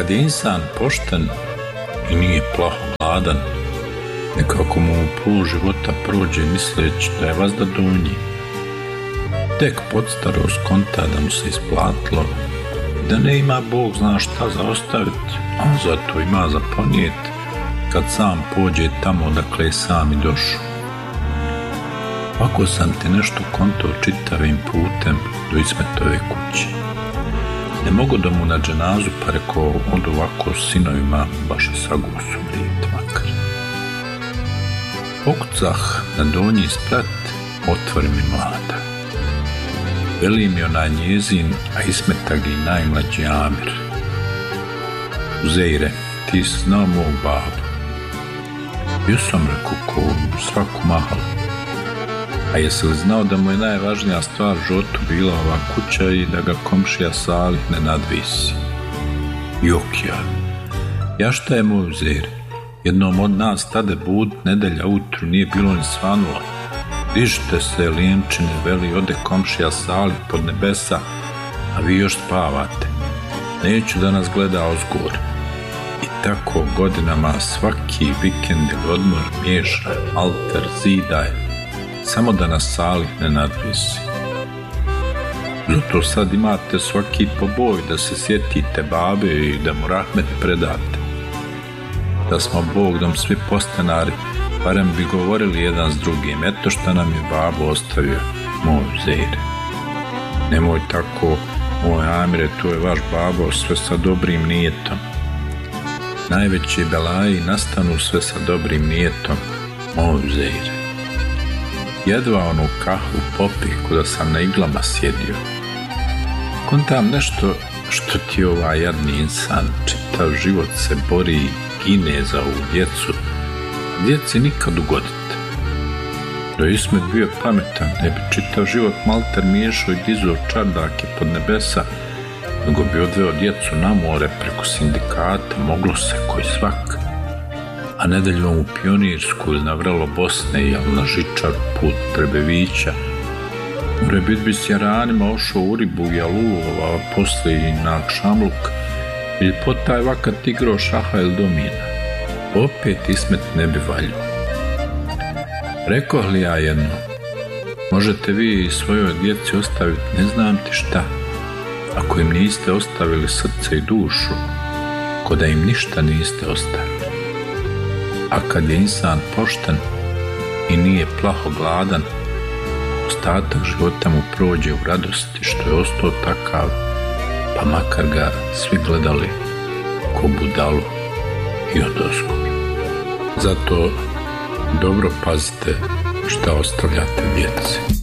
kad je insan pošten i nije plaho gladan, nekako mu put života prođe misleći da je vazda donji. Tek podstaro skonta da mu se isplatilo, da ne ima Bog zna šta za ostaviti, a on zato ima za ponijet kad sam pođe tamo odakle je sam i došao. Ovako sam ti nešto konto čitavim putem do Ismetove kuće. Ne mogu da mu na dženazu, pa rekao od ovako sinovima baš sagusu vrijet makar. Pokucah na donji sprat, otvori mi mlada. Veli mi onaj njezin, a Ismetag i najmlađi Amir. Uzeire, ti si znao mog babu. Bio sam rekao ko svaku mahalu. A jesi li znao da mu je najvažnija stvar u životu bila ova kuća i da ga komšija Salih ne nadvisi? Jok ja šta je moj Uzeire? Jednom od nas tade bud nedelja ujutru nije bilo ni svanulo. Dižite se, lijenčine, veli, ode komšija Salih pod nebesa, a vi još spavate. Neću da nas gleda ozgor. I tako godinama svaki vikend ili odmor miješa, alter, zidaj, samo da nas Salih ne nadvisi. Zato sad imate svaki poboj da se sjetite babe i da mu rahmet predate. Da smo Bogdom svi postanari, barem bi govorili jedan s drugim, eto šta nam je babo ostavio, moj Uzeire. Nemoj tako, moj Amire, to je vaš babo, sve sa dobrim nijetom. Najveći belaji nastanu sve sa dobrim nijetom, moj Uzeire. Jedva onu kahvu popih kuda sam na iglama sjedio. Kontam nešto što ti ovaj jadni insan čitav život se bori i gine za ovu djecu, a djeci nikad ugoditi. Da je Ismet bio pametan, ne bi čitav život malter miješao i dizao čardake pod nebesa, nego bi odveo djecu na more preko sindikata, moglo se koji svak. A nedeljom u Pionirsku ili na vrelo Bosne ili na žičar put Trebevića. Ure bi s jaranima ošao u ribu i alulova, posle i na Akšamluk, ili po taj vakat igrao šaha ili domina. Opet Ismet ne bi valjao. Rekoh li ja jedno, možete vi svojoj djeci ostaviti ne znam ti šta, ako im niste ostavili srce i dušu, ko da im ništa niste ostavili. A kad je insan pošten i nije plaho gladan, ostatak života mu prođe u radosti što je ostao takav, pa makar ga svi gledali ko budalu i odosku. Zato dobro pazite šta ostavljate djeci.